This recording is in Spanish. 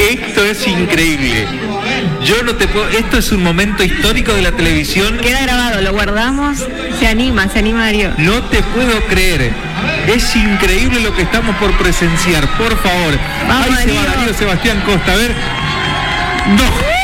Esto es increíble. Yo no te puedo... Esto es un momento histórico de la televisión. Queda grabado, lo guardamos. Se anima Darío. No te puedo creer. Es increíble lo que estamos por presenciar. Por favor. Vamos, ahí se va Darío Sebastián Costa. A ver. No.